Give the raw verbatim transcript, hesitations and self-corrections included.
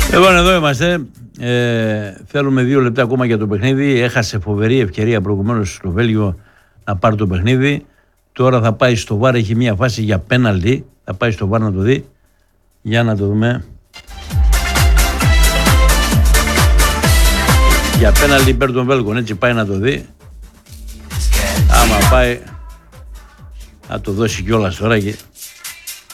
Λοιπόν, εδώ είμαστε. Ε, θέλουμε δύο λεπτά ακόμα για το παιχνίδι. Έχασε φοβερή ευκαιρία προηγουμένως στο Βέλγιο να πάρει το παιχνίδι. Τώρα θα πάει στο βαρ, έχει μια φάση για πέναλτι. Θα πάει στο βαρ να το δει. Για να το δούμε. Για πέναλτι υπέρ των Βέλγων, έτσι πάει να το δει. Άμα πάει, θα το δώσει κιόλας τώρα και